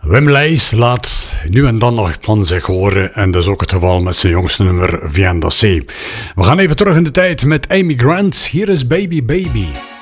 Wim Leijs laat nu en dan nog van zich horen en dat is ook het geval met zijn jongste nummer Viens d'Assez. We gaan even terug in de tijd met Amy Grant. Hier is Baby Baby.